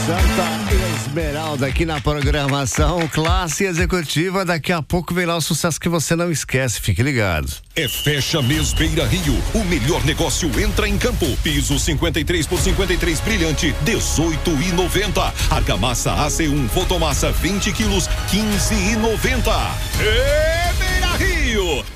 Santa Esmeralda aqui na programação Classe Executiva. Daqui a pouco vem lá o sucesso que você não esquece, fique ligado. É Fecha Mês Beira Rio, o melhor negócio entra em campo. Piso 53 por 53 brilhante, 18,90. Argamassa AC1 Fotomassa 20 quilos, 15,90. É Beira Rio!